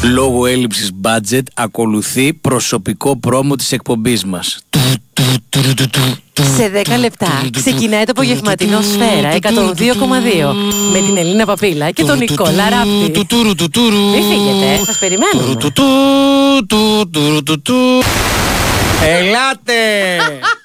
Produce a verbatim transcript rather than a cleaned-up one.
Λόγω έλλειψης budget ακολουθεί προσωπικό πρόμο της εκπομπής μας. Σε δέκα λεπτά ξεκινάει το απογευματινό Σφαίρα εκατόν δύο κόμμα δύο με την Ελίνα Παπίλα και τον Νικόλα Ράπτη. Μην φύγετε, σας περιμένουμε. Ελάτε!